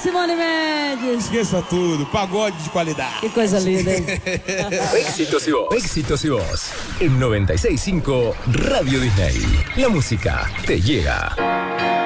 Simone Mendes. Esqueça tudo, pagode de qualidade. Que coisa linda, hein? Éxitos y voz. En 96.5 Radio Disney. La música te llega.